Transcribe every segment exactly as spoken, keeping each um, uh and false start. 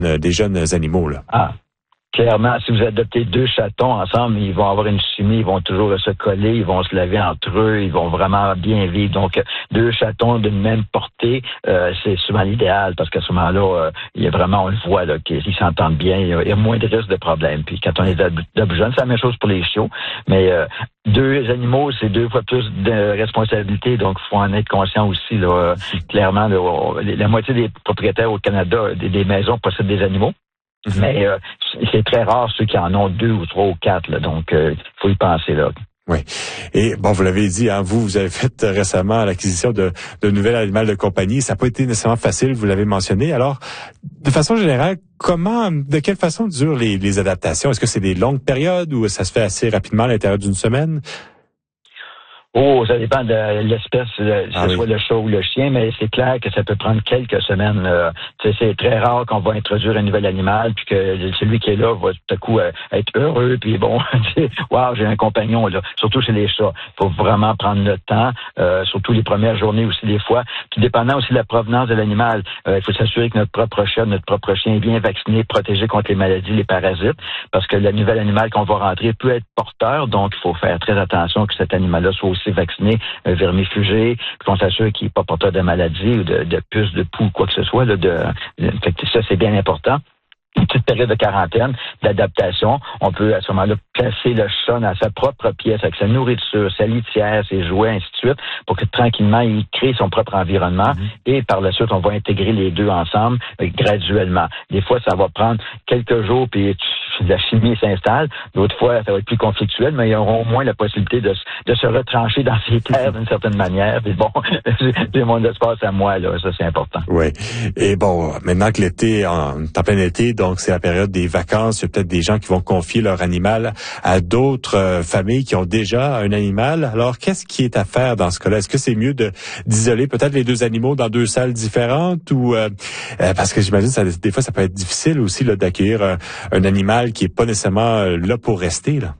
euh, des jeunes animaux, là. Ah. Clairement, si vous adoptez deux chatons ensemble, ils vont avoir une chimie, ils vont toujours se coller, ils vont se laver entre eux, ils vont vraiment bien vivre. Donc, deux chatons d'une même portée, euh, c'est souvent l'idéal parce qu'à ce moment-là, euh, il y a vraiment, on le voit, là, qu'ils s'entendent bien, il y, a, il y a moins de risques de problèmes. Puis quand on est adopté jeune, c'est la même chose pour les chiots, mais euh, deux animaux, c'est deux fois plus de responsabilité, donc il faut en être conscient aussi. Là, clairement, là, la moitié des propriétaires au Canada des, des maisons possèdent des animaux. Mm-hmm. Mais euh, c'est très rare ceux qui en ont deux ou trois ou quatre, là, donc il euh, faut y penser là. Oui. Et bon, vous l'avez dit, hein, vous, vous avez fait récemment l'acquisition de, de nouvel animal de compagnie. Ça n'a pas été nécessairement facile, vous l'avez mentionné. Alors, de façon générale, comment, de quelle façon durent les, les adaptations? Est-ce que c'est des longues périodes ou ça se fait assez rapidement à l'intérieur d'une semaine? Oh, ça dépend de l'espèce, que ah ce oui. soit le chat ou le chien, mais c'est clair que ça peut prendre quelques semaines. Euh, c'est très rare qu'on va introduire un nouvel animal, puis que celui qui est là va tout à coup euh, être heureux, puis bon, wow, j'ai un compagnon là. Surtout chez les chats, il faut vraiment prendre le temps, euh, surtout les premières journées aussi des fois. Puis dépendant aussi de la provenance de l'animal, euh, il faut s'assurer que notre propre chat, notre propre chien est bien vacciné, protégé contre les maladies, les parasites, parce que le nouvel animal qu'on va rentrer peut être porteur, donc il faut faire très attention que cet animal-là soit aussi vacciné, euh, vermifugé, qu'on s'assure qu'il n'est pas porteur de maladie ou de, de puces, de poux, quoi que ce soit. Là, de, de, fait que ça, c'est bien important. Une petite période de quarantaine, d'adaptation. On peut à ce moment-là placer le chat dans sa propre pièce avec sa nourriture, sa litière, ses jouets, ainsi de suite, pour que tranquillement, il crée son propre environnement. Mm-hmm. Et par la suite, on va intégrer les deux ensemble euh, graduellement. Des fois, ça va prendre quelques jours, puis la chimie s'installe. D'autres fois, ça va être plus conflictuel, mais il y aura au moins la possibilité de, de se retrancher dans ses terres d'une certaine manière. Puis bon, c'est mon espace à moi, là. Ça, c'est important. Oui. Et bon, maintenant que l'été, en, en plein été, donc c'est la période des vacances, il y a peut-être des gens qui vont confier leur animal à d'autres euh, familles qui ont déjà un animal. Alors, qu'est-ce qui est à faire dans ce cas-là? Est-ce que c'est mieux de d'isoler peut-être les deux animaux dans deux salles différentes ou euh, euh, parce que j'imagine ça des fois ça peut être difficile aussi là d'accueillir un, un animal qui est pas nécessairement euh, là pour rester là.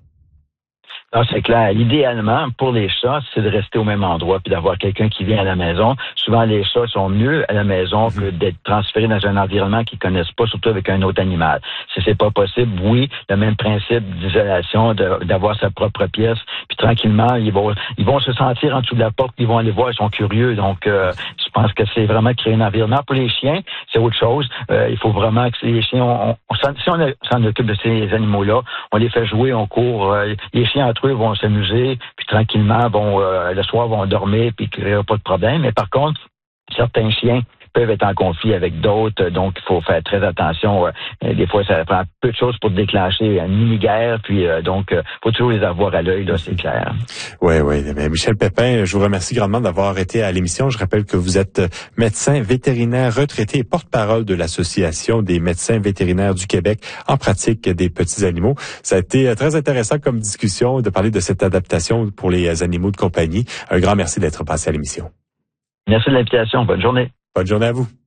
Non, c'est clair. Idéalement, pour les chats, c'est de rester au même endroit puis d'avoir quelqu'un qui vient à la maison. Souvent, les chats sont mieux à la maison mmh. que d'être transférés dans un environnement qu'ils connaissent pas, surtout avec un autre animal. Si c'est pas possible, oui, le même principe d'isolation, de, d'avoir sa propre pièce, puis tranquillement, ils vont, ils vont se sentir en dessous de la porte, ils vont aller voir, ils sont curieux. Donc, euh, je pense que c'est vraiment créer un environnement. Pour les chiens, c'est autre chose. Euh, il faut vraiment que les chiens, on, on, si on s'en occupe de ces animaux-là, on les fait jouer, on court. Euh, les chiens entre eux vont s'amuser, puis tranquillement, bon, euh, le soir, vont dormir, puis il n'y aura pas de problème. Mais par contre, certains chiens peuvent être en conflit avec d'autres, donc il faut faire très attention. Euh, des fois, ça prend peu de choses pour déclencher une mini-guerre, puis euh, donc, il euh, faut toujours les avoir à l'œil, là, c'est clair. Oui, oui. Mais Michel Pépin, je vous remercie grandement d'avoir été à l'émission. Je rappelle que vous êtes médecin vétérinaire retraité et porte-parole de l'Association des médecins vétérinaires du Québec en pratique des petits animaux. Ça a été très intéressant comme discussion de parler de cette adaptation pour les animaux de compagnie. Un grand merci d'être passé à l'émission. Merci de l'invitation. Bonne journée. Bonne journée à vous.